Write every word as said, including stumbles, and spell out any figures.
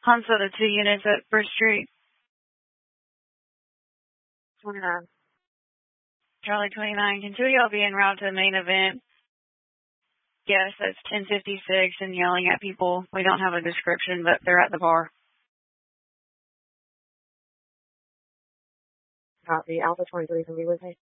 Hansa, the two units at First Street. twenty-nine. Charlie twenty-nine. Can two of y'all be en route to the main event? Yes, that's ten fifty-six and yelling at people. We don't have a description, but they're at the bar. Copy. Alpha twenty-three can be with me.